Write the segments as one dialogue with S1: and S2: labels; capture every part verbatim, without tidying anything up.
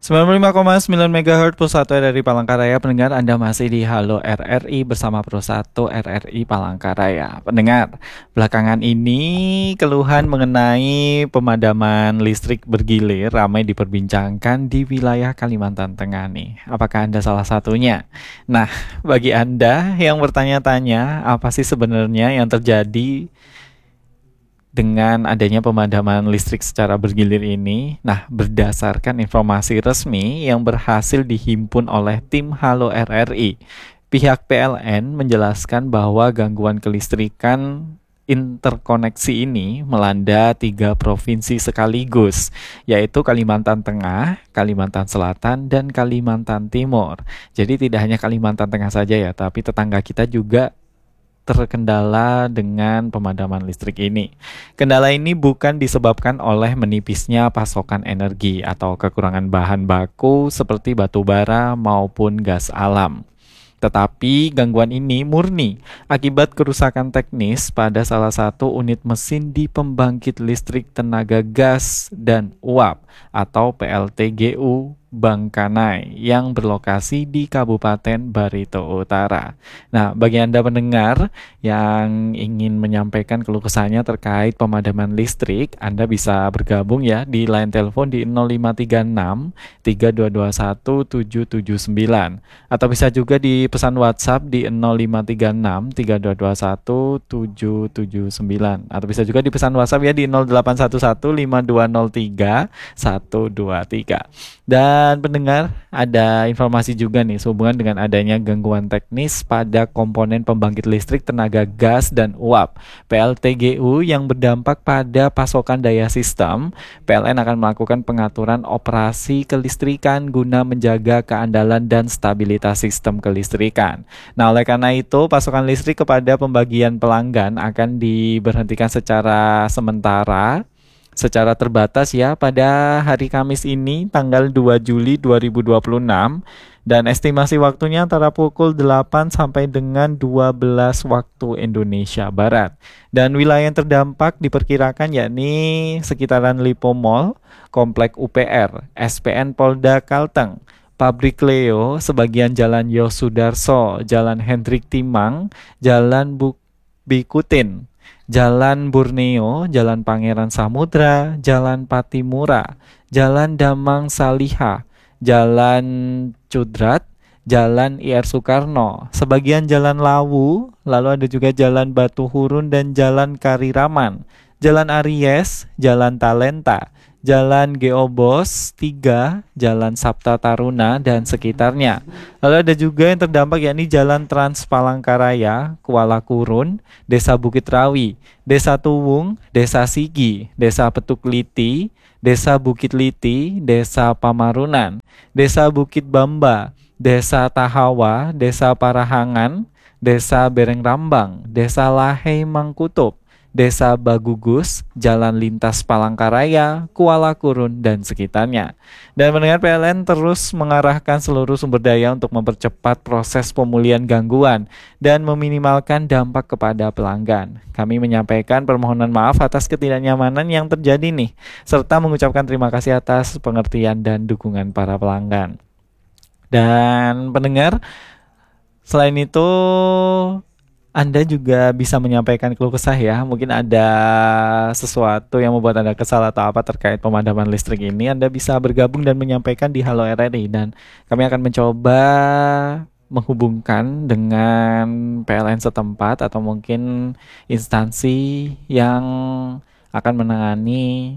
S1: sembilan puluh lima koma sembilan megahertz Pro satu R R I Palangkaraya. Pendengar, Anda masih di Halo R R I bersama Pro satu R R I Palangkaraya. Pendengar, belakangan ini keluhan mengenai pemadaman listrik bergilir ramai diperbincangkan di wilayah Kalimantan Tengah nih. Apakah Anda salah satunya? Nah, bagi Anda yang bertanya-tanya apa sih sebenarnya yang terjadi dengan adanya pemadaman listrik secara bergilir ini, nah berdasarkan informasi resmi yang berhasil dihimpun oleh tim Halo R R I, pihak P L N menjelaskan bahwa gangguan kelistrikan interkoneksi ini melanda tiga provinsi sekaligus, yaitu Kalimantan Tengah, Kalimantan Selatan, dan Kalimantan Timur. Jadi tidak hanya Kalimantan Tengah saja ya, tapi tetangga kita juga terkendala dengan pemadaman listrik ini. Kendala ini bukan disebabkan oleh menipisnya pasokan energi atau kekurangan bahan baku seperti batu bara maupun gas alam. Tetapi gangguan ini murni akibat kerusakan teknis pada salah satu unit mesin di pembangkit listrik tenaga gas dan uap atau P L T G U Bangkanai yang berlokasi di Kabupaten Barito Utara. Nah, bagi Anda pendengar yang ingin menyampaikan keluh kesahnya terkait pemadaman listrik, Anda bisa bergabung ya di line telepon di nol lima tiga enam tiga dua dua satu tujuh tujuh sembilan atau bisa juga di pesan WhatsApp di nol lima tiga enam tiga dua dua satu tujuh tujuh sembilan atau bisa juga di pesan WhatsApp ya di nol delapan satu satu lima dua nol tiga satu dua tiga. Dan pendengar, ada informasi juga nih sehubungan dengan adanya gangguan teknis pada komponen pembangkit listrik tenaga gas dan uap P L T G U yang berdampak pada pasokan daya sistem. P L N akan melakukan pengaturan operasi kelistrikan guna menjaga keandalan dan stabilitas sistem kelistrikan. Nah, oleh karena itu pasokan listrik kepada pembagian pelanggan akan diberhentikan secara sementara secara terbatas ya pada hari Kamis ini tanggal dua Juli dua ribu dua puluh enam, dan estimasi waktunya antara pukul delapan sampai dengan dua belas waktu Indonesia Barat. Dan wilayah yang terdampak diperkirakan yakni sekitaran Lipo Mall, Komplek U P R, S P N Polda Kalteng, Pabrik Leo, sebagian Jalan Yosudarso, Jalan Hendrik Timang, Jalan Bikutin, Jalan Borneo, Jalan Pangeran Samudra, Jalan Patimura, Jalan Damang Saliha, Jalan Cudrat, Jalan I R Soekarno, sebagian Jalan Lawu, lalu ada juga Jalan Batu Hurun dan Jalan Kariraman, Jalan Aries, Jalan Talenta, Jalan Geobos tiga, Jalan Sapta Taruna dan sekitarnya. Lalu ada juga yang terdampak yakni Jalan Trans Palangkaraya, Kuala Kurun, Desa Bukit Rawi, Desa Tuwung, Desa Sigi, Desa Petuk Liti, Desa Bukit Liti, Desa Pamarunan, Desa Bukit Bamba, Desa Tahawa, Desa Parahangan, Desa Bereng Rambang, Desa Lahei Mangkutup, Desa Bagugus, Jalan Lintas Palangkaraya, Kuala Kurun, dan sekitarnya. Dan mendengar P L N terus mengarahkan seluruh sumber daya untuk mempercepat proses pemulihan gangguan dan meminimalkan dampak kepada pelanggan. Kami menyampaikan permohonan maaf atas ketidaknyamanan yang terjadi nih, serta mengucapkan terima kasih atas pengertian dan dukungan para pelanggan. Dan pendengar, selain itu Anda juga bisa menyampaikan keluh kesah ya. Mungkin ada sesuatu yang membuat Anda kesal atau apa terkait pemadaman listrik ini. Anda bisa bergabung dan menyampaikan di Halo R R I, dan kami akan mencoba menghubungkan dengan P L N setempat atau mungkin instansi yang akan menangani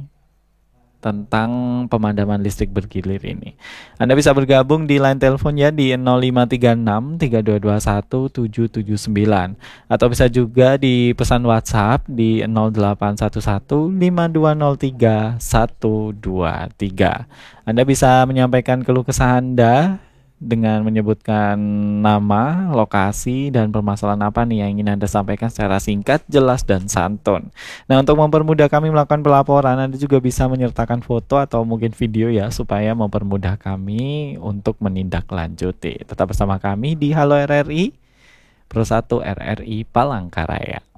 S1: tentang pemadaman listrik bergilir ini. Anda bisa bergabung di line telepon ya di nol lima tiga enam tiga dua dua satu tujuh tujuh sembilan atau bisa juga di pesan WhatsApp di nol delapan satu satu lima dua nol tiga satu dua tiga. Anda bisa menyampaikan keluh kesah Anda dengan menyebutkan nama, lokasi, dan permasalahan apa nih yang ingin Anda sampaikan secara singkat, jelas, dan santun. Nah, untuk mempermudah kami melakukan pelaporan, Anda juga bisa menyertakan foto atau mungkin video ya, supaya mempermudah kami untuk menindaklanjuti. Tetap bersama kami di Halo R R I, Pro satu R R I Palangkaraya.